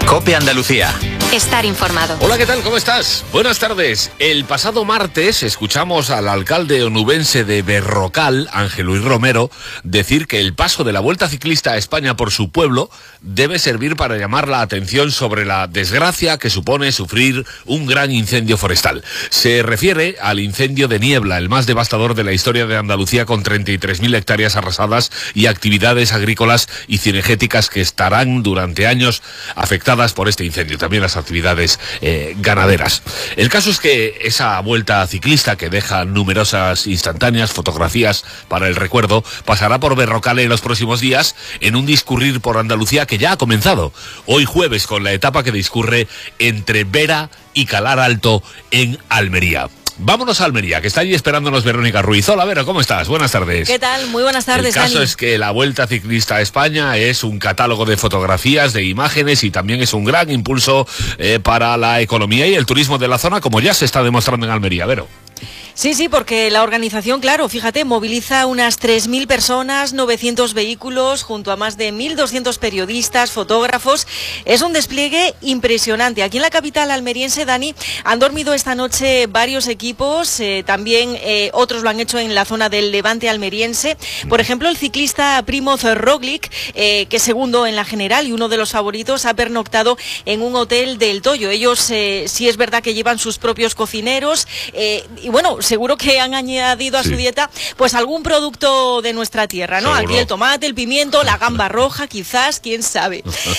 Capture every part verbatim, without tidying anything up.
COPE Andalucía. Estar informado. Hola, ¿qué tal? ¿Cómo estás? Buenas tardes. El pasado martes escuchamos al alcalde onubense de Berrocal, Ángel Luis Romero, decir que el paso de la Vuelta Ciclista a España por su pueblo debe servir para llamar la atención sobre la desgracia que supone sufrir un gran incendio forestal. Se refiere al incendio de Niebla, el más devastador de la historia de Andalucía, con treinta y tres mil hectáreas arrasadas y actividades agrícolas y cinegéticas que estarán durante años afectadas por este incendio. También las actividades eh, ganaderas. El caso es que esa vuelta ciclista, que deja numerosas instantáneas, fotografías para el recuerdo, pasará por Berrocal en los próximos días en un discurrir por Andalucía que ya ha comenzado. Hoy jueves, con la etapa que discurre entre Vera y Calar Alto en Almería. Vámonos a Almería, que está allí esperándonos Verónica Ruiz. Hola, Vera, ¿cómo estás? Buenas tardes. ¿Qué tal? Muy buenas tardes, El caso Dani. es que la Vuelta Ciclista a España es un catálogo de fotografías, de imágenes, y también es un gran impulso eh, para la economía y el turismo de la zona, como ya se está demostrando en Almería, Vero. Sí, sí, porque la organización, claro, fíjate, moviliza unas tres mil personas, novecientos vehículos, junto a más de mil doscientos periodistas, fotógrafos. Es un despliegue impresionante. Aquí en la capital almeriense, Dani, han dormido esta noche varios equipos, eh, también eh, otros lo han hecho en la zona del Levante almeriense. Por ejemplo, el ciclista Primoz Roglic, eh, que es segundo en la general y uno de los favoritos, ha pernoctado en un hotel del Toyo. Ellos, eh, sí es verdad que llevan sus propios cocineros, eh, y bueno, seguro que han añadido a sí. su dieta pues algún producto de nuestra tierra, ¿no? Seguro. Aquí el tomate, el pimiento, la gamba roja, quizás, quién sabe.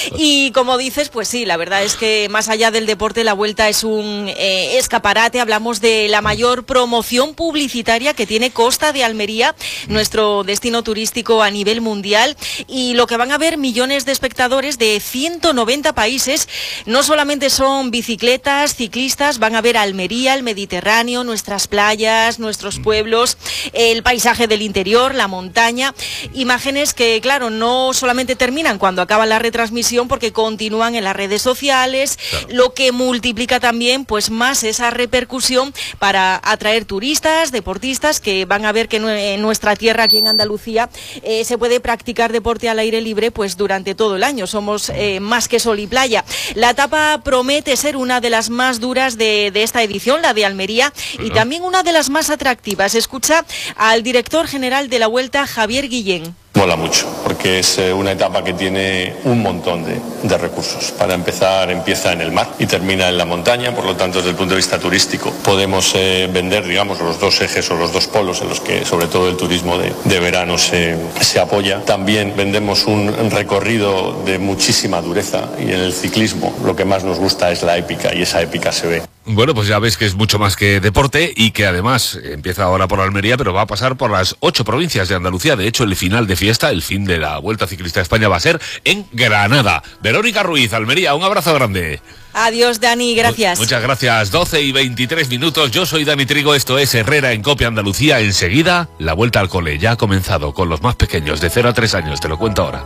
Y como dices, pues sí, la verdad es que más allá del deporte, la Vuelta es un eh, escaparate. Hablamos de la mayor promoción publicitaria que tiene Costa de Almería, nuestro destino turístico a nivel mundial, y lo que van a ver millones de espectadores de ciento noventa países. No solamente son bicicletas, ciclistas, van a ver Almería, el Mediterráneo, nuestras playas, nuestros pueblos, el paisaje del interior, la montaña, imágenes que, claro, no solamente terminan cuando acaba la retransmisión, porque continúan en las redes sociales, claro. Lo que multiplica también pues más esa repercusión para atraer turistas, deportistas, que van a ver que en nuestra tierra, aquí en Andalucía, eh, se puede practicar deporte al aire libre pues durante todo el año. Somos eh, más que sol y playa. La etapa promete ser una de las más duras de, de esta edición, la de Almería, uh-huh. y también una de las más atractivas. Escucha al director general de la Vuelta, Javier Guillén. Mola mucho, porque es una etapa que tiene un montón de, de recursos. Para empezar, empieza en el mar y termina en la montaña, por lo tanto, desde el punto de vista turístico, podemos eh, vender, digamos, los dos ejes o los dos polos en los que, sobre todo, el turismo de, de verano se, se apoya. También vendemos un recorrido de muchísima dureza, y en el ciclismo lo que más nos gusta es la épica, y esa épica se ve. Bueno, pues ya ves que es mucho más que deporte, y que además empieza ahora por Almería, pero va a pasar por las ocho provincias de Andalucía. De hecho, el final de fiesta, el fin de la Vuelta Ciclista a España, va a ser en Granada. Verónica Ruiz, Almería, un abrazo grande. Adiós, Dani, gracias. Muchas gracias. doce y veintitrés minutos. Yo soy Dani Trigo, esto es Herrera en COPE Andalucía. Enseguida, la vuelta al cole ya ha comenzado con los más pequeños, de cero a tres años. Te lo cuento ahora.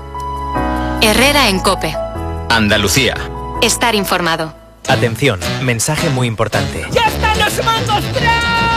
Herrera en COPE Andalucía. Estar informado. Atención, mensaje muy importante. ¡Ya están los mangos Troll!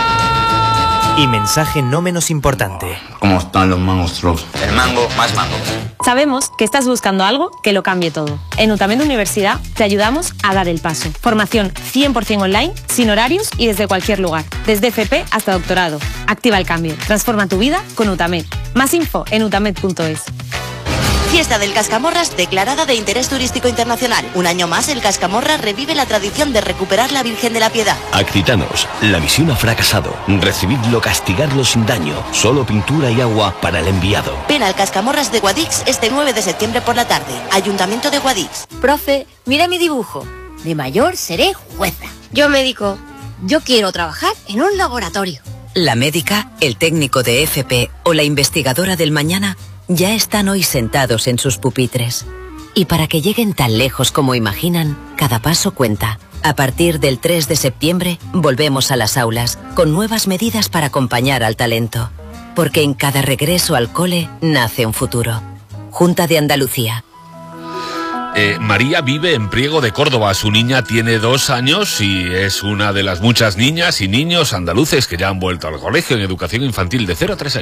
Y mensaje no menos importante. ¿Cómo están los mangos Troll? El mango más mango. Sabemos que estás buscando algo que lo cambie todo. En UTAMED Universidad te ayudamos a dar el paso. Formación cien por cien online, sin horarios y desde cualquier lugar. Desde F P hasta doctorado. Activa el cambio. Transforma tu vida con UTAMED. Más info en utamed punto es. Fiesta del Cascamorras declarada de interés turístico internacional. Un año más, el Cascamorras revive la tradición de recuperar la Virgen de la Piedad. Aquitanos, la misión ha fracasado. Recibidlo, castigarlo sin daño. Solo pintura y agua para el enviado. Ven al Cascamorras de Guadix este nueve de septiembre por la tarde. Ayuntamiento de Guadix. Profe, mira mi dibujo. De mayor seré jueza. Yo médico. Yo quiero trabajar en un laboratorio. La médica, el técnico de F P o la investigadora del mañana ya están hoy sentados en sus pupitres. Y para que lleguen tan lejos como imaginan, cada paso cuenta. A partir del tres de septiembre, volvemos a las aulas, con nuevas medidas para acompañar al talento. Porque en cada regreso al cole nace un futuro. Junta de Andalucía. Eh, María vive en Priego de Córdoba. Su niña tiene dos años y es una de las muchas niñas y niños andaluces que ya han vuelto al colegio en educación infantil de cero a tres años.